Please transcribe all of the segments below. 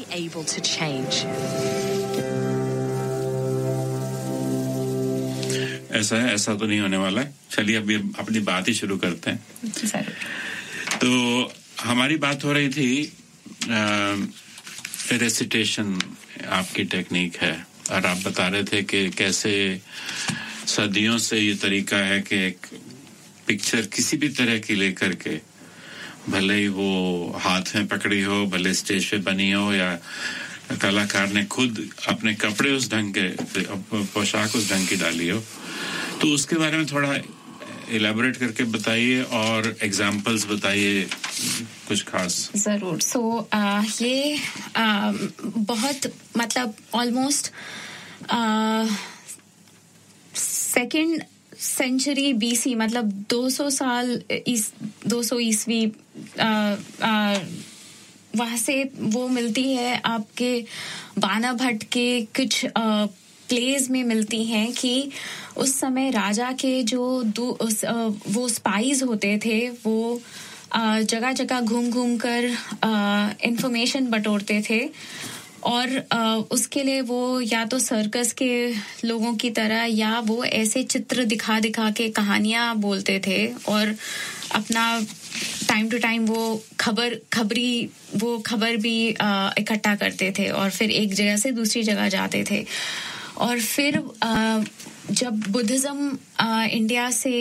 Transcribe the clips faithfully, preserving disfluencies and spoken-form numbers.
able to change. ऐसा है, ऐसा तो नहीं होने वाला है. चलिए अभी अपनी बात ही शुरू करते हैं. तो हमारी बात हो रही थी रेसिटेशन आपकी टेक्निक है और आप बता रहे थे कि कैसे सदियों से ये तरीका है कि एक पिक्चर किसी भी तरह की लेकर के, भले ही वो हाथ में पकड़ी हो, भले स्टेज पे बनी हो या कलाकार ने खुद अपने कपड़े उस ढंग के, पोशाक उस ढंग की डाली हो, तो उसके बारे में थोड़ा इलैबोरेट करके बताइए और एग्जांपल्स बताइए कुछ खास. जरूर. सो so, uh, ये uh, बहुत मतलब ऑलमोस्ट सेकंड सेंचुरी बीसी, मतलब दो सौ साल इस दो सौ ईस्वी वहां से वो मिलती है. आपके बाना भट्ट के कुछ uh, प्लेज में मिलती हैं कि उस समय राजा के जो उस, वो स्पाइज होते थे, वो जगह जगह घूम घूम कर इंफॉर्मेशन बटोरते थे और उसके लिए वो या तो सर्कस के लोगों की तरह या वो ऐसे चित्र दिखा दिखा के कहानियां बोलते थे और अपना टाइम टू टाइम वो खबर खबरी वो खबर भी इकट्ठा करते थे और फिर एक जगह से दूसरी जगह जाते थे. और फिर आ, जब बुद्धिज्म इंडिया से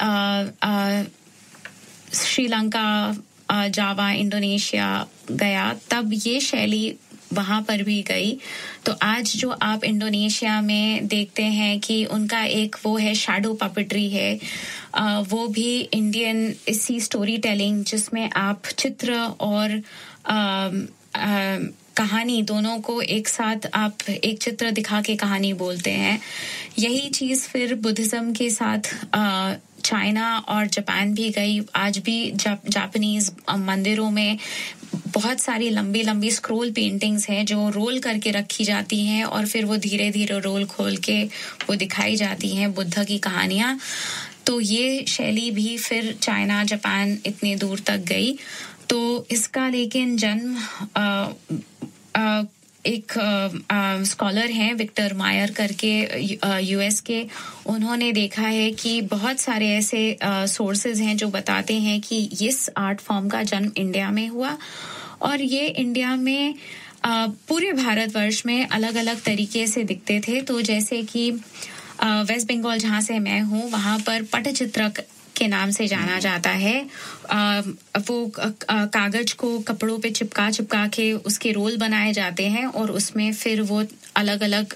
श्रीलंका, जावा, इंडोनेशिया गया, तब ये शैली वहां पर भी गई. तो आज जो आप इंडोनेशिया में देखते हैं कि उनका एक वो है शैडो पपेट्री है, आ, वो भी इंडियन इसी स्टोरी टेलिंग जिसमें आप चित्र और आ, आ, कहानी दोनों को एक साथ आप एक चित्र दिखा के कहानी बोलते हैं. यही चीज फिर बुद्धिज्म के साथ चाइना और जापान भी गई. आज भी जा, जापानीज मंदिरों में बहुत सारी लंबी लंबी स्क्रोल पेंटिंग्स हैं जो रोल करके रखी जाती हैं और फिर वो धीरे धीरे रोल खोल के वो दिखाई जाती हैं बुद्ध की कहानियां. तो ये शैली भी फिर चाइना, जापान इतनी दूर तक गई. तो इसका लेकिन जन्म आ, आ, एक स्कॉलर हैं विक्टर मायर करके यूएस के, उन्होंने देखा है कि बहुत सारे ऐसे सोर्सेज हैं जो बताते हैं कि इस आर्ट फॉर्म का जन्म इंडिया में हुआ और ये इंडिया में आ, पूरे भारतवर्ष में अलग अलग तरीके से दिखते थे. तो जैसे कि वेस्ट बंगाल जहाँ से मैं हूँ वहाँ पर पटचित्र के नाम से जाना जाता है. आ, वो आ, कागज को कपड़ों पे चिपका चिपका के उसके रोल बनाए जाते हैं और उसमें फिर वो अलग अलग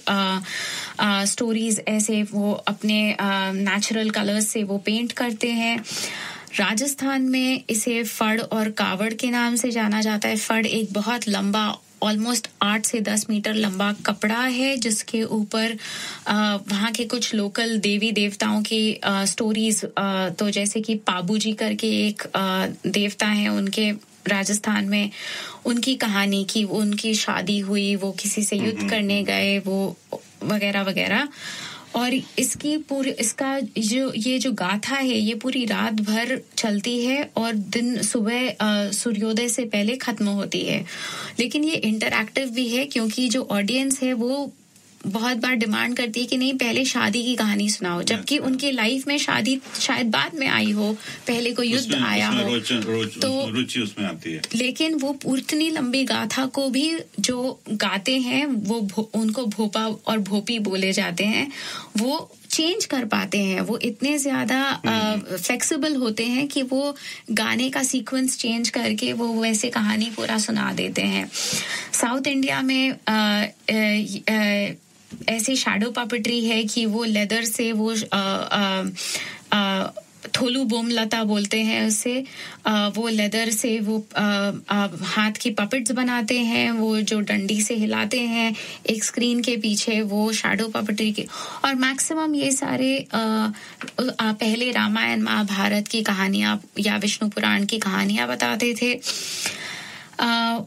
स्टोरीज ऐसे वो अपने नेचुरल कलर्स से वो पेंट करते हैं. राजस्थान में इसे फड़ और कावड़ के नाम से जाना जाता है. फड़ एक बहुत लंबा, ऑलमोस्ट आठ से दस मीटर लंबा कपड़ा है जिसके ऊपर वहाँ के कुछ लोकल देवी देवताओं की स्टोरीज, तो जैसे कि पाबूजी करके एक आ, देवता है उनके राजस्थान में, उनकी कहानी की उनकी शादी हुई, वो किसी से युद्ध करने गए, वो वगैरह वगैरह. और इसकी पूरी इसका जो ये जो गाथा है ये पूरी रात भर चलती है और दिन सुबह सूर्योदय से पहले खत्म होती है. लेकिन ये इंटरैक्टिव भी है क्योंकि जो ऑडियंस है वो बहुत बार डिमांड करती है कि नहीं पहले शादी की कहानी सुनाओ, जबकि उनकी लाइफ में शादी शायद बाद में आई हो, पहले कोई युद्ध आया हो, रोच, रोच, तो रुचि उसमें आती है. लेकिन वो उतनी लंबी गाथा को भी जो गाते हैं वो भो, उनको भोपा और भोपी बोले जाते हैं, वो चेंज कर पाते हैं. वो इतने ज्यादा फ्लेक्सिबल होते हैं कि वो गाने का सीक्वेंस चेंज करके वो वैसे कहानी पूरा सुना देते हैं. साउथ इंडिया में आ, आ, आ, ऐसी शैडो पपेट्री है कि वो लेदर से वो आ, आ, आ, थोलू बोम लता बोलते हैं उसे, आ, वो लेदर से वो आ, आ, हाथ की पपेट्स बनाते हैं, वो जो डंडी से हिलाते हैं एक स्क्रीन के पीछे, वो शैडो पपेट्री के. और मैक्सिमम ये सारे आ, आ, पहले रामायण महाभारत की कहानियां या विष्णु पुराण की कहानियां बताते थे. आ,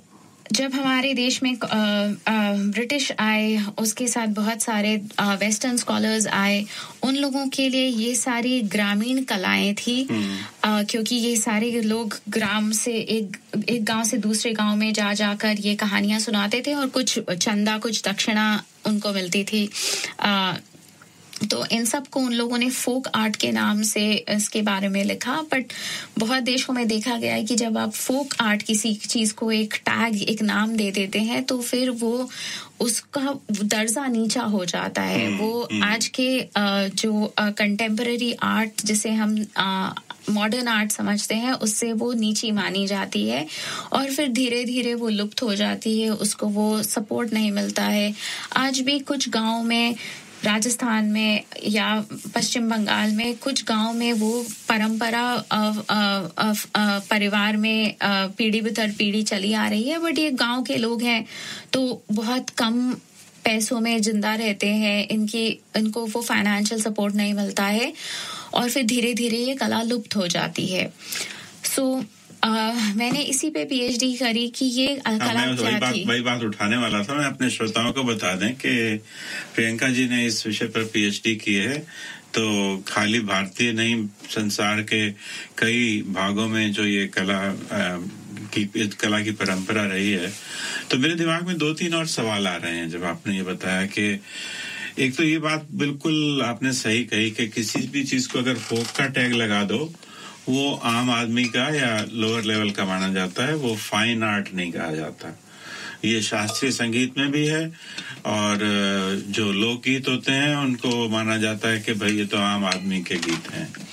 जब हमारे देश में ब्रिटिश आए, उसके साथ बहुत सारे वेस्टर्न स्कॉलर्स आए, उन लोगों के लिए ये सारी ग्रामीण कलाएं थी, आ, क्योंकि ये सारे लोग ग्राम से एक एक गांव से दूसरे गांव में जा जाकर ये कहानियां सुनाते थे और कुछ चंदा, कुछ दक्षिणा उनको मिलती थी। आ, तो इन सब को उन लोगों ने फोक आर्ट के नाम से इसके बारे में लिखा। बट बहुत देशों में देखा गया है कि जब आप फोक आर्ट किसी चीज को एक टैग, एक नाम दे देते हैं, तो फिर वो उसका दर्जा नीचा हो जाता है। वो आज के जो कंटेम्पररी आर्ट जिसे हम मॉडर्न आर्ट समझते हैं, उससे वो नीची मानी जाती है और फिर धीरे धीरे वो लुप्त हो जाती है, उसको वो सपोर्ट नहीं मिलता है। आज भी कुछ गाँव में, राजस्थान में या पश्चिम बंगाल में, कुछ गांव में वो परंपरा आ, आ, आ, आ, परिवार में आ, पीढ़ी दर पीढ़ी चली आ रही है। बट ये गांव के लोग हैं तो बहुत कम पैसों में जिंदा रहते हैं, इनकी इनको वो फाइनेंशियल सपोर्ट नहीं मिलता है और फिर धीरे धीरे ये कला लुप्त हो जाती है। सो so, Uh, मैंने इसी पे पीएचडी करी कि ये कला क्या वही बात थी। वही बात उठाने वाला था। मैं अपने श्रोताओं को बता दें कि प्रियंका जी ने इस विषय पर पीएचडी की है, तो खाली भारतीय नहीं, संसार के कई भागों में जो ये कला आ, की कला की परंपरा रही है। तो मेरे दिमाग में दो तीन और सवाल आ रहे हैं जब आपने ये बताया कि एक तो ये बात बिल्कुल आपने सही कही कि किसी भी चीज को अगर फोक का टैग लगा दो, वो आम आदमी का या लोअर लेवल का माना जाता है, वो फाइन आर्ट नहीं कहा जाता। ये शास्त्रीय संगीत में भी है और जो लोकगीत होते हैं उनको माना जाता है कि भाई ये तो आम आदमी के गीत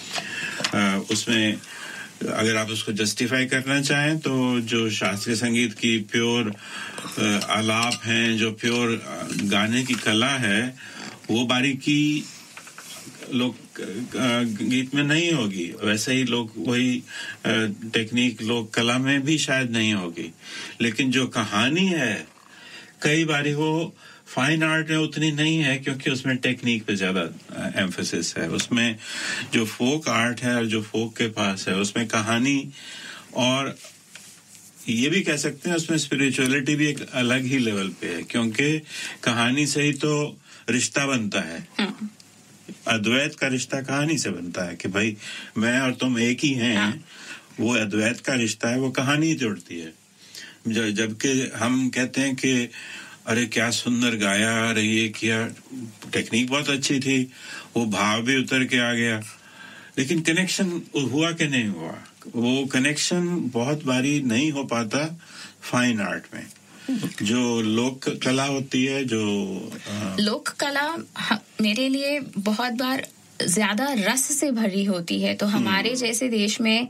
हैं। उसमें अगर आप उसको जस्टिफाई करना चाहें तो जो शास्त्रीय संगीत की प्योर आलाप हैं, जो प्योर गाने की कला है, वो बारीकी लोक गीत में नहीं होगी। वैसे ही लोग वही टेक्निक लोक कला में भी शायद नहीं होगी। लेकिन जो कहानी है, कई बारी वो फाइन आर्ट में उतनी नहीं है क्योंकि उसमें टेक्निक पे ज्यादा एम्फेसिस है। उसमें जो फोक आर्ट है और जो फोक के पास है, उसमें कहानी और ये भी कह सकते हैं उसमें स्पिरिचुअलिटी भी एक अलग ही लेवल पे है, क्योंकि कहानी से ही तो रिश्ता बनता है। अद्वैत का रिश्ता कहानी से बनता है कि भाई मैं और तुम एक ही हैं। हाँ। वो अद्वैत का रिश्ता है, वो कहानी जोड़ती है। जबकि हम कहते हैं कि अरे क्या सुंदर गाया, अरे ये किया, टेक्निक बहुत अच्छी थी, वो भाव भी उतर के आ गया, लेकिन कनेक्शन हुआ कि नहीं हुआ? वो कनेक्शन बहुत बारी नहीं हो पाता फाइन आर्ट में। जो लोक कला होती है, जो आ... लोक कला मेरे लिए बहुत बार ज्यादा रस से भरी होती है। तो हमारे जैसे देश में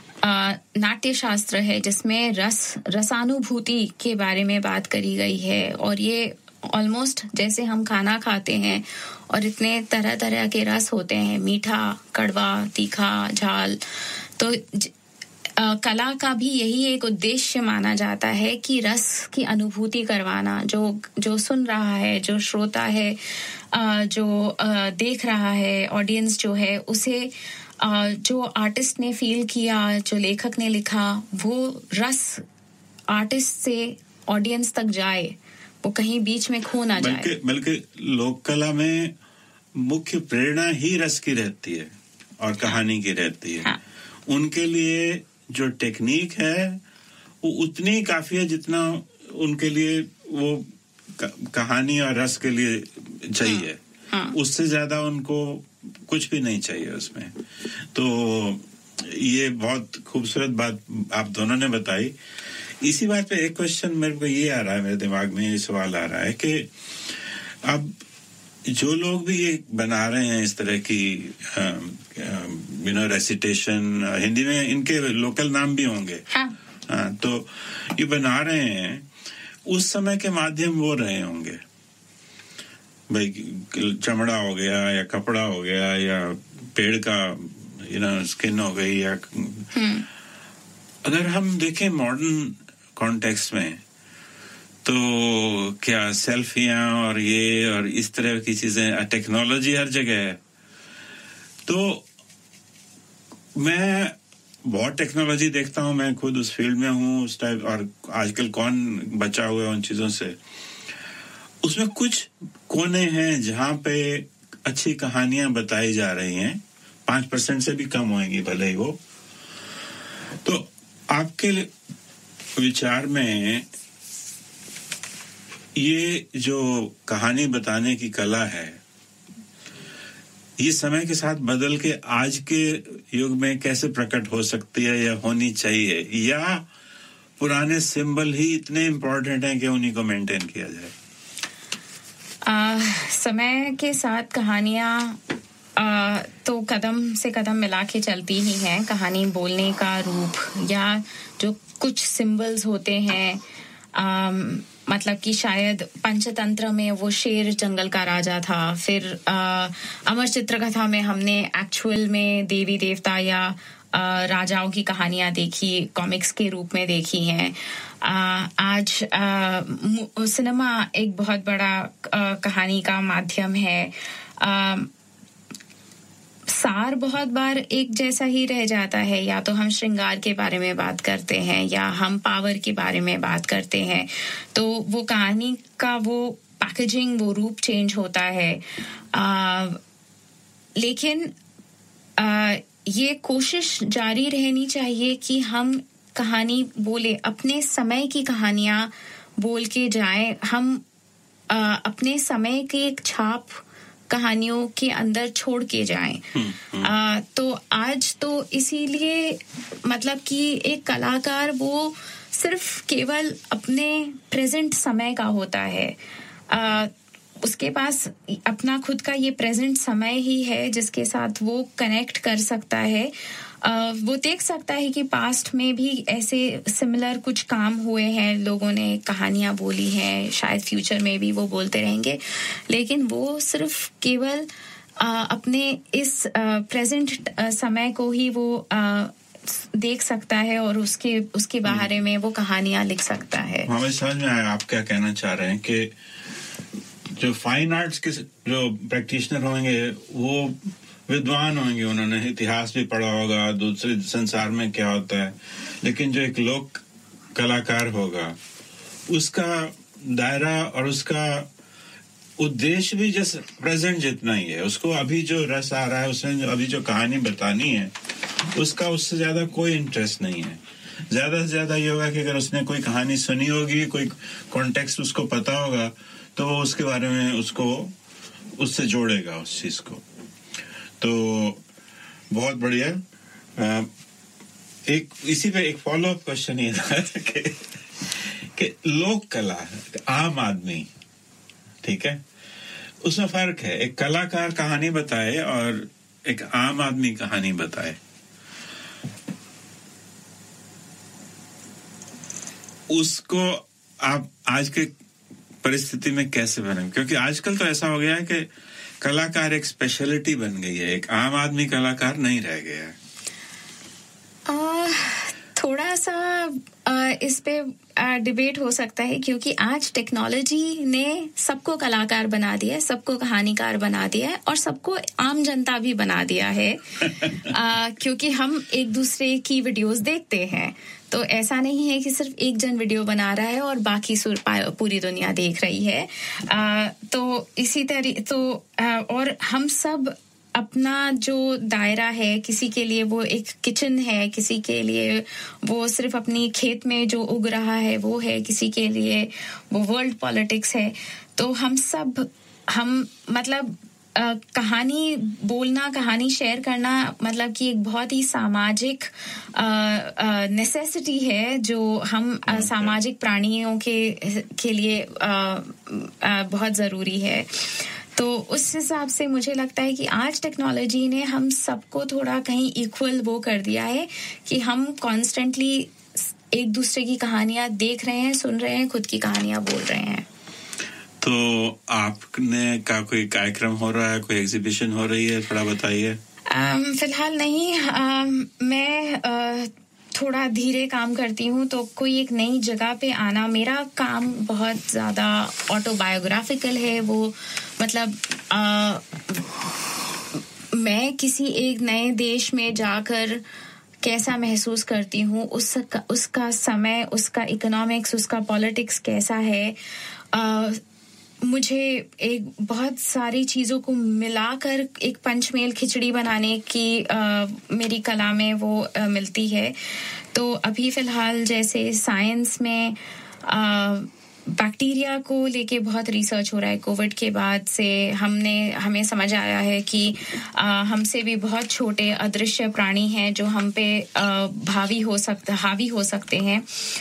नाट्य शास्त्र है जिसमें रस रसानुभूति के बारे में बात करी गई है, और ये ऑलमोस्ट जैसे हम खाना खाते हैं और इतने तरह तरह के रस होते हैं, मीठा, कड़वा, तीखा, झाल। तो Uh, कला का भी यही एक उद्देश्य माना जाता है कि रस की अनुभूति करवाना। जो जो सुन रहा है, जो श्रोता है, uh, जो uh, देख रहा है, ऑडियंस जो है, उसे uh, जो आर्टिस्ट ने फील किया, जो लेखक ने लिखा, वो रस आर्टिस्ट से ऑडियंस तक जाए, वो कहीं बीच में खो ना जाए। बल्कि लोक कला में मुख्य प्रेरणा ही रस की रहती है और कहानी की रहती है। हाँ। उनके लिए जो टेक्निक है वो उतनी काफी है जितना उनके लिए वो कहानी और रस के लिए चाहिए। हाँ, हाँ। उससे ज्यादा उनको कुछ भी नहीं चाहिए उसमें। तो ये बहुत खूबसूरत बात आप दोनों ने बताई। इसी बात पे एक क्वेश्चन मेरे को ये आ रहा है, मेरे दिमाग में ये सवाल आ रहा है कि अब जो लोग भी ये बना रहे हैं इस तरह की यू नो रेसिटेशन, हिंदी में इनके लोकल नाम भी होंगे। हाँ। हाँ, तो ये बना रहे हैं, उस समय के माध्यम वो रहे होंगे, भाई चमड़ा हो गया या कपड़ा हो गया या पेड़ का यू नो स्किन हो गई, या अगर हम देखें मॉडर्न कॉन्टेक्स्ट में तो क्या सेल्फियां और ये और इस तरह की चीजें, टेक्नोलॉजी हर जगह है। तो मैं बहुत टेक्नोलॉजी देखता हूँ, मैं खुद उस फील्ड में हूँ उस टाइप, और आजकल कौन बचा हुआ है उन चीज़ों से। उसमें कुछ कोने हैं जहाँ पे अच्छी कहानियां बताई जा रही हैं, पाँच परसेंट से भी कम होंगी भले ही वो। तो आपके विचार में ये जो कहानी बताने की कला है, ये समय के साथ बदल के आज के युग में कैसे प्रकट हो सकती है या होनी चाहिए, या पुराने सिंबल ही इतने इम्पोर्टेंट हैं कि उन्हीं को मेंटेन किया जाए? आ, समय के साथ कहानियां आ, तो कदम से कदम मिला के चलती ही हैं। कहानी बोलने का रूप या जो कुछ सिंबल्स होते हैं, आ, मतलब कि शायद पंचतंत्र में वो शेर जंगल का राजा था, फिर आ, अमर चित्रकथा में हमने एक्चुअल में देवी देवता या आ, राजाओं की कहानियां देखी, कॉमिक्स के रूप में देखी हैं। आ, आज आ, सिनेमा एक बहुत बड़ा आ, कहानी का माध्यम है। आ, सार बहुत बार एक जैसा ही रह जाता है, या तो हम श्रृंगार के बारे में बात करते हैं या हम पावर के बारे में बात करते हैं, तो वो कहानी का वो पैकेजिंग, वो रूप चेंज होता है। आ, लेकिन आ, ये कोशिश जारी रहनी चाहिए कि हम कहानी बोले, अपने समय की कहानियां बोल के जाएं, हम आ, अपने समय की एक छाप कहानियों के अंदर छोड़ के जाएं। आ, तो आज तो इसीलिए मतलब कि एक कलाकार वो सिर्फ केवल अपने प्रेजेंट समय का होता है, आ, उसके पास अपना खुद का ये प्रेजेंट समय ही है जिसके साथ वो कनेक्ट कर सकता है। Uh, वो देख सकता है कि पास्ट में भी ऐसे सिमिलर कुछ काम हुए हैं, लोगों ने कहानियां बोली हैं, शायद फ्यूचर में भी वो बोलते रहेंगे, लेकिन वो सिर्फ केवल uh, अपने इस प्रेजेंट uh, uh, समय को ही वो uh, देख सकता है और उसके उसके बारे में वो कहानियां लिख सकता है। हमें समझ में आया आप क्या कहना चाह रहे हैं कि जो फाइन आर्ट्स के जो प्रैक्टिशनर होंगे वो विद्वान होंगे, उन्होंने इतिहास भी पढ़ा होगा, दूसरे संसार में क्या होता है, लेकिन जो एक लोक कलाकार होगा उसका दायरा और उसका उद्देश्य भी जैसे प्रेजेंट जितना ही है, उसको अभी जो रस आ रहा है, उसमें अभी जो कहानी बतानी है उसका उससे ज्यादा कोई इंटरेस्ट नहीं है। ज्यादा से ज्यादा ये होगा कि अगर उसने कोई कहानी सुनी होगी, कोई कॉन्टेक्स्ट उसको पता होगा, तो वो उसके बारे में उसको उससे जोड़ेगा उस चीज को। तो बहुत बढ़िया। एक इसी पे एक फॉलो अप क्वेश्चन ये था कि, कि लोक कला, आम आदमी, ठीक है, उसमें फर्क है। एक कलाकार कहानी बताए और एक आम आदमी कहानी बताए, उसको आप आज के परिस्थिति में कैसे बने? क्योंकि आजकल तो ऐसा हो गया है कि कलाकार एक स्पेशलिटी बन गई है, एक आम आदमी कलाकार नहीं रह गया है। आ, थोड़ा सा आ, इस पे आ, डिबेट हो सकता है, क्योंकि आज टेक्नोलॉजी ने सबको कलाकार बना दिया है, सबको कहानीकार बना दिया है और सबको आम जनता भी बना दिया है। आ, क्योंकि हम एक दूसरे की वीडियोस देखते हैं, तो ऐसा नहीं है कि सिर्फ एक जन वीडियो बना रहा है और बाकी पूरी दुनिया देख रही है। आ, तो इसी तरह तो आ, और हम सब अपना जो दायरा है, किसी के लिए वो एक किचन है, किसी के लिए वो सिर्फ अपनी खेत में जो उग रहा है वो है, किसी के लिए वो वर्ल्ड पॉलिटिक्स है। तो हम सब हम मतलब Uh, कहानी बोलना, कहानी शेयर करना मतलब कि एक बहुत ही सामाजिक नेसेसिटी uh, uh, है, जो हम uh, सामाजिक प्राणियों के के लिए uh, uh, बहुत ज़रूरी है। तो उस हिसाब से मुझे लगता है कि आज टेक्नोलॉजी ने हम सबको थोड़ा कहीं इक्वल वो कर दिया है कि हम कॉन्स्टेंटली एक दूसरे की कहानियां देख रहे हैं, सुन रहे हैं, खुद की कहानियां बोल रहे हैं। तो आपने का कोई कार्यक्रम हो रहा है, कोई एग्जीबिशन हो रही है, थोड़ा बताइए। फिलहाल नहीं, um, मैं uh, थोड़ा धीरे काम करती हूँ, तो कोई एक नई जगह पे आना, मेरा काम बहुत ज़्यादा ऑटोबायोग्राफिकल है। वो मतलब uh, मैं किसी एक नए देश में जाकर कैसा महसूस करती हूँ, उसका उसका समय, उसका इकोनॉमिक्स, उसका पॉलिटिक्स कैसा है, आ, मुझे एक बहुत सारी चीज़ों को मिलाकर एक पंचमेल खिचड़ी बनाने की आ, मेरी कला में वो आ, मिलती है। तो अभी फ़िलहाल जैसे साइंस में आ, बैक्टीरिया को लेके बहुत रिसर्च हो रहा है। कोविड के बाद से हमने हमें समझ आया है कि आ, हमसे भी बहुत छोटे अदृश्य प्राणी हैं जो हम पे आ, भावी हो सकते हावी हो सकते हैं।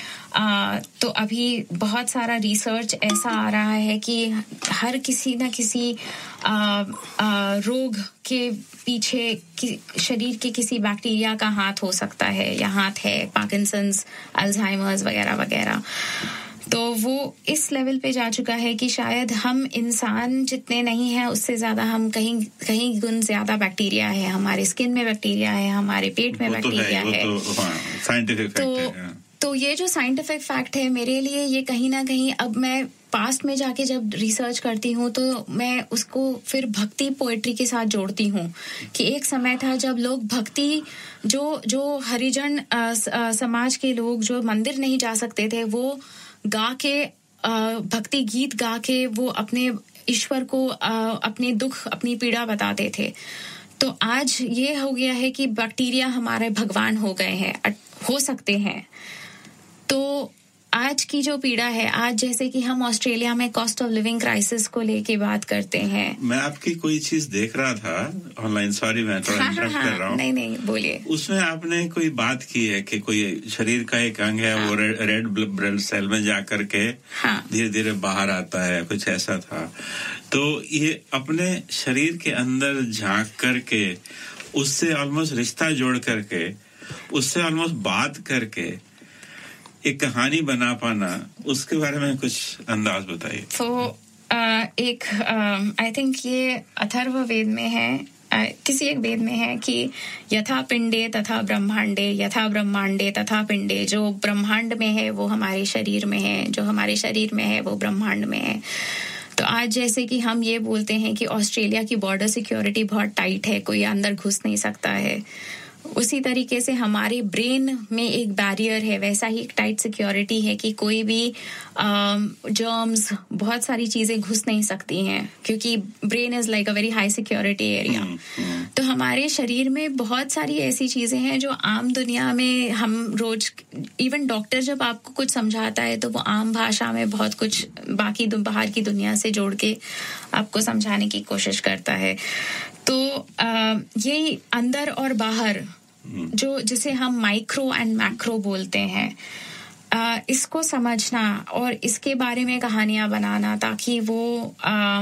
आ, तो अभी बहुत सारा रिसर्च ऐसा आ रहा है कि हर किसी न किसी आ, आ, रोग के पीछे कि, शरीर के किसी बैक्टीरिया का हाथ हो सकता है या हाथ है, पार्किंसंस, अल्जाइमर्स वगैरह वगैरह। तो वो इस लेवल पे जा चुका है कि शायद हम इंसान जितने नहीं हैं उससे ज्यादा हम कहीं कहीं गुण ज्यादा बैक्टीरिया है। हमारे स्किन में बैक्टीरिया है, हमारे पेट में बैक्टीरिया है, है। तो, हाँ, साइंटिफिक फैक्ट है। तो ये जो साइंटिफिक फैक्ट है मेरे लिए, ये कहीं ना कहीं अब मैं पास्ट में जाके जब रिसर्च करती हूँ तो मैं उसको फिर भक्ति पोएट्री के साथ जोड़ती हूँ कि एक समय था जब लोग भक्ति, जो जो हरिजन आ, आ, समाज के लोग जो मंदिर नहीं जा सकते थे, वो गा के भक्ति गीत गा के वो अपने ईश्वर को आ, अपने दुख, अपनी पीड़ा बताते थे। तो आज ये हो गया है कि बैक्टीरिया हमारे भगवान हो गए हैं, हो सकते हैं। तो आज की जो पीड़ा है, आज जैसे कि हम ऑस्ट्रेलिया में कॉस्ट ऑफ लिविंग क्राइसिस को लेके बात करते हैं। मैं आपकी कोई चीज देख रहा था ऑनलाइन, सॉरी मैं थोड़ा इंटरप्ट हाँ, हाँ, कर रहा हूँ। नहीं नहीं बोलिए। उसमें आपने कोई बात की है कि कोई शरीर का एक अंग है, हाँ, वो रे, रेड ब्लड सेल में जा करके धीरे धीरे बाहर आता है, कुछ ऐसा था। तो ये अपने शरीर के अंदर झांक करके, उससे ऑलमोस्ट रिश्ता जोड़ करके, उससे ऑलमोस्ट बात करके एक कहानी बना पाना, उसके बारे में कुछ अंदाज बताइए। तो uh, एक आई uh, थिंक ये अथर्व वेद में है, uh, किसी एक वेद में है कि यथा पिंडे तथा ब्रह्मांडे, यथा ब्रह्मांडे तथा पिंडे। जो ब्रह्मांड में है वो हमारे शरीर में है, जो हमारे शरीर में है वो ब्रह्मांड में है। तो आज जैसे कि हम ये बोलते हैं कि ऑस्ट्रेलिया की बॉर्डर सिक्योरिटी बहुत टाइट है, कोई अंदर घुस नहीं सकता है, उसी तरीके से हमारे ब्रेन में एक बैरियर है, वैसा ही एक टाइट सिक्योरिटी है कि कोई भी जर्म्स, बहुत सारी चीजें घुस नहीं सकती हैं, क्योंकि brain is like a very high security area. तो हमारे शरीर में बहुत सारी ऐसी चीजें हैं जो आम दुनिया में हम रोज, इवन डॉक्टर जब आपको कुछ समझाता है तो वो आम भाषा में बहुत कुछ बाकी बाहर की दुनिया से जोड़ के आपको समझाने की कोशिश करता है। तो आ, ये अंदर और बाहर, जो जिसे हम माइक्रो एंड मैक्रो बोलते हैं, आ, इसको समझना और इसके बारे में कहानियां बनाना, ताकि वो आ,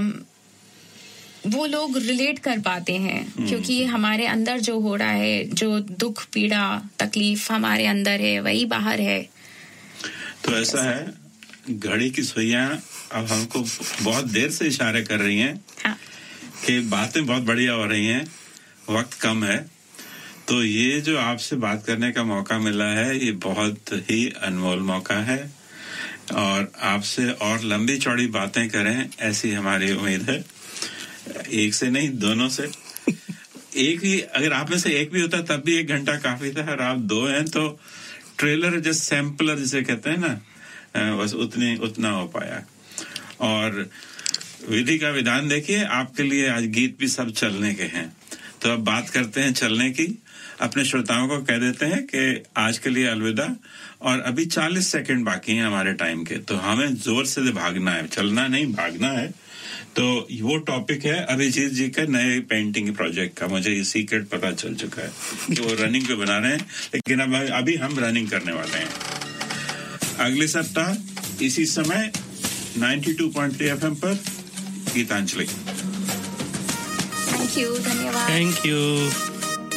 वो लोग रिलेट कर पाते हैं, क्योंकि हमारे अंदर जो हो रहा है, जो दुख, पीड़ा, तकलीफ हमारे अंदर है, वही बाहर है। तो ऐसा है, घड़ी की सुइयां अब हमको बहुत देर से इशारे कर रही हैं, हाँ, कि बातें बहुत बढ़िया हो रही हैं, वक्त कम है। तो ये जो आपसे बात करने का मौका मिला है, ये बहुत ही अनमोल मौका है, और आपसे और लंबी चौड़ी बातें करें ऐसी हमारी उम्मीद है। एक से नहीं, दोनों से। एक ही, अगर आप में से एक भी होता तब भी एक घंटा काफी था, और आप दो हैं तो ट्रेलर जस्ट सैम्पलर जिसे कहते हैं ना, बस उतनी उतना हो पाया। और विधि का विधान देखिए, आपके लिए आज गीत भी सब चलने के हैं। तो अब बात करते हैं चलने की। अपने श्रोताओं को कह देते हैं कि आज के लिए अलविदा, और अभी चालीस सेकंड बाकी हैं हमारे टाइम के, तो हमें जोर से भागना है, चलना नहीं, भागना है। तो वो टॉपिक है अभिजीत जी के नए पेंटिंग प्रोजेक्ट का। मुझे ये सीक्रेट पता चल चुका है कि वो रनिंग पे बना रहे हैं, लेकिन अब अभी हम रनिंग करने वाले हैं। अगले सप्ताह इसी समय बानवे पॉइंट तीन एफएम पर गीतांजलि। थैंक यू, धन्यवाद। Thank you.